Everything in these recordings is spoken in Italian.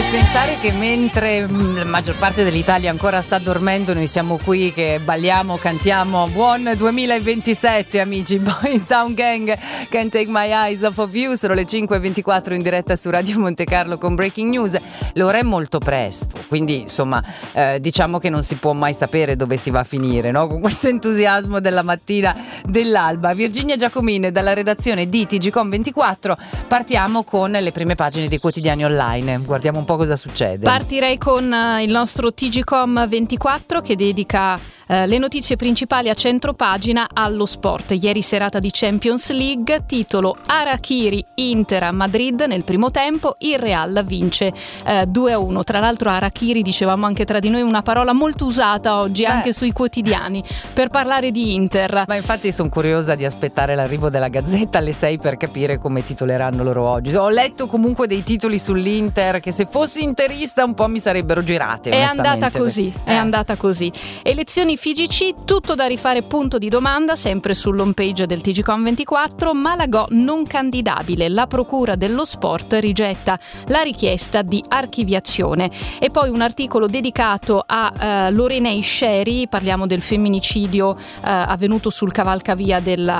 Pensare che mentre la maggior parte dell'Italia ancora sta dormendo, noi siamo qui che balliamo, cantiamo. Buon 2027 amici. Boys Town Gang, Can't Take My Eyes Off of You. Sono le 5:24 in diretta su Radio Monte Carlo con Breaking News. L'ora è molto presto, quindi insomma diciamo che non si può mai sapere dove si va a finire, no? Con questo entusiasmo della mattina dell'alba. Virginia Giacomini dalla redazione di TGcom24. Partiamo con le prime pagine dei quotidiani online. Guardiamo un po' cosa succede. Partirei con il nostro TGcom24 che dedica le notizie principali a centropagina allo sport. Ieri serata di Champions League, titolo Arachiri Inter a Madrid nel primo tempo, il Real vince 2-1. Tra l'altro Arachiri, dicevamo anche tra di noi, una parola molto usata oggi anche sui quotidiani per parlare di Inter. Ma infatti sono curiosa di aspettare l'arrivo della Gazzetta alle 6 per capire come titoleranno loro oggi. Ho letto comunque dei titoli sull'Inter che se fossi interista un po' mi sarebbero girate. È andata così. Elezioni FIGC, tutto da rifare, punto di domanda, sempre sull'home page del TGcom24. Malagò non candidabile, la procura dello sport rigetta la richiesta di archiviazione. E poi un articolo dedicato a Lorena Isceri, parliamo del femminicidio avvenuto sul cavalcavia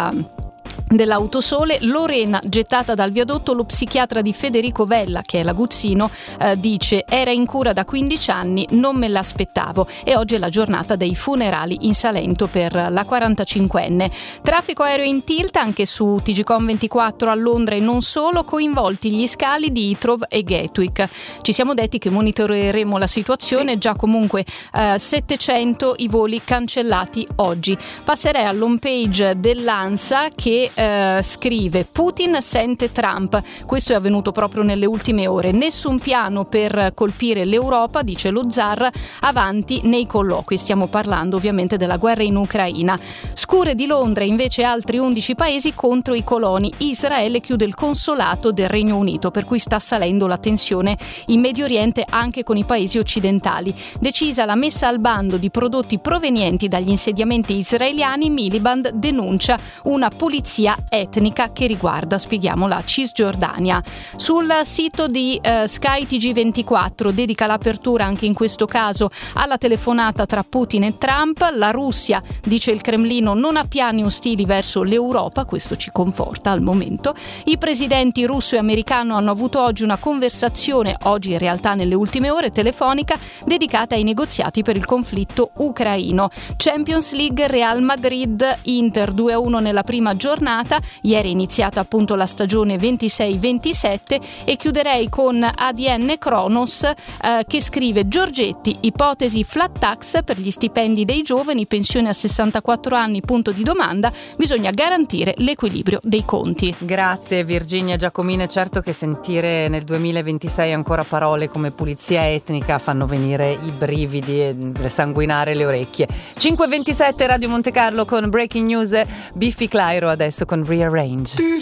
dell'Autosole. Lorena gettata dal viadotto, lo psichiatra di Federico Vella, che è l'aguzzino, dice: era in cura da 15 anni, non me l'aspettavo. E oggi è la giornata dei funerali in Salento per la 45enne. Traffico aereo in tilt anche su TGcom24 a Londra e non solo, coinvolti gli scali di Heathrow e Gatwick. Ci siamo detti che monitoreremo la situazione, già comunque 700 i voli cancellati oggi. Passerei all'home page dell'ANSA che scrive: Putin sente Trump. Questo è avvenuto proprio nelle ultime ore. Nessun piano per colpire l'Europa, dice lo zar, avanti nei colloqui. Stiamo parlando ovviamente della guerra in Ucraina. Scure di Londra invece altri 11 paesi contro i coloni. Israele chiude il consolato del Regno Unito, per cui sta salendo la tensione in Medio Oriente anche con i paesi occidentali. Decisa la messa al bando di prodotti provenienti dagli insediamenti israeliani, Miliband denuncia una pulizia etnica che riguarda, spieghiamo, la Cisgiordania. Sul sito di Sky TG24 dedica l'apertura anche in questo caso alla telefonata tra Putin e Trump. La Russia, dice il Cremlino, non ha piani ostili verso l'Europa, questo ci conforta al momento. I presidenti russo e americano hanno avuto oggi una conversazione, oggi in realtà nelle ultime ore, telefonica, dedicata ai negoziati per il conflitto ucraino. Champions League, Real Madrid Inter 2-1 nella prima giornata. Ieri è iniziata appunto la stagione 26-27 e chiuderei con ADN Kronos che scrive: Giorgetti, ipotesi flat tax per gli stipendi dei giovani, pensione a 64 anni, punto di domanda, bisogna garantire l'equilibrio dei conti. Grazie Virginia Giacomini. Certo che sentire nel 2026 ancora parole come pulizia etnica fanno venire i brividi e sanguinare le orecchie. 5:27 Radio Monte Carlo con Breaking News. Biffy Clyro adesso con Rearrange.